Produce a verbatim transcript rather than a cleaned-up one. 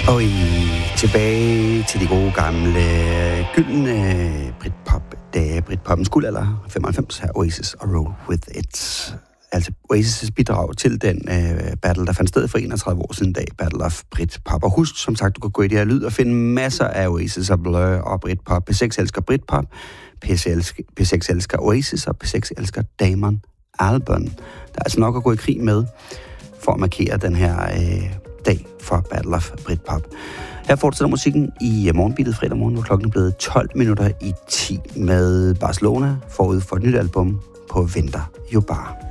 Og i tilbage til de gode gamle gyldne Britpop-dage, Britpoppens guldalder, femoghalvfems, her Oasis og Roll With It. Altså Oasis' bidrag til den uh, battle, der fandt sted for enogtredive år siden dag, Battle of Britpop. Og husk, som sagt, du kan gå i det her lyd og finde masser af Oasis og Blur og Britpop. P seks elsker Britpop, P seks elsker Oasis, og P seks elsker Damon Albarn. Der er altså nok at gå i krig med for at markere den her uh, dag for Battle of Britpop. Her fortsætter musikken i morgenbeatet fredag morgen, hvor klokken er blevet tolv minutter i ti med Barcelona forud for et nyt album på Venter jo bare.